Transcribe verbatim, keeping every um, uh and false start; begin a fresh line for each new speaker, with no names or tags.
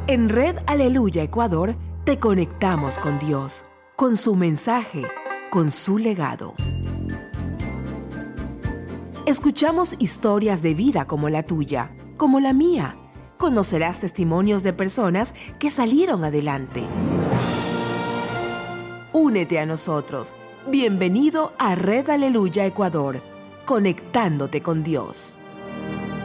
En Red Aleluya Ecuador te conectamos con Dios, con su mensaje, con su legado. Escuchamos historias de vida como la tuya, como la mía. Conocerás testimonios de personas que salieron adelante. Únete a nosotros. Bienvenido a Red Aleluya Ecuador, conectándote con Dios.